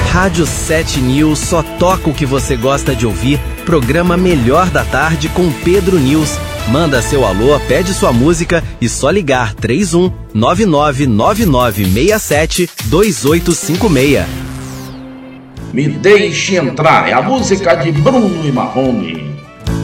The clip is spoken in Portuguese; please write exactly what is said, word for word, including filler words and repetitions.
Rádio sete News só toca o que você gosta de ouvir. Programa Melhor da Tarde com Pedro News. Manda seu alô, pede sua música e só ligar três um nove nove nove nove seis sete dois oito cinco seis. Me Deixe Entrar é a música de Bruno e Marrone.